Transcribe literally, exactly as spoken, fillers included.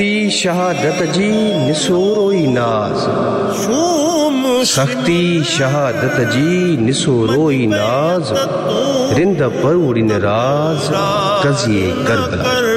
शहादत जी निसोरोई नाज, सख्ती शहादत जी निसोरोई नाज, रिंद पर उड़िन राज कजिए करबला।